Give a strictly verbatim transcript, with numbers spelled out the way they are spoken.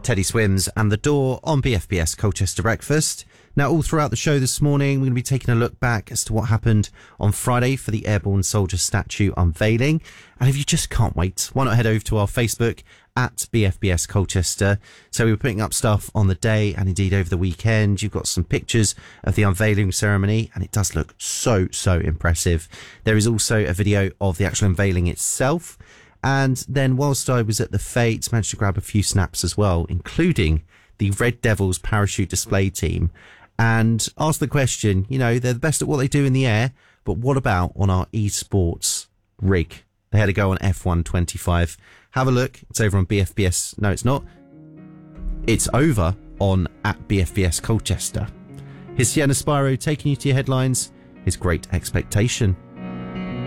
Teddy Swims and The Door on B F B S Colchester Breakfast. Now, all throughout the show this morning, we're going to be taking a look back as to what happened on Friday for the Airborne Soldier statue unveiling. And if you just can't wait, why not head over to our Facebook at B F B S Colchester. So we were putting up stuff on the day and indeed over the weekend. You've got some pictures of the unveiling ceremony and it does look so, so impressive. There is also a video of the actual unveiling itself. And then whilst I was at the Fete, managed to grab a few snaps as well, including the Red Devils parachute display team, and asked the question, you know, they're the best at what they do in the air, but what about on our esports rig? They had to go on F one twenty-five. Have a look. It's over on B F B S. No, it's not. It's over on at B F B S Colchester. Here's Sienna Spyro taking you to your headlines. His Great Expectation.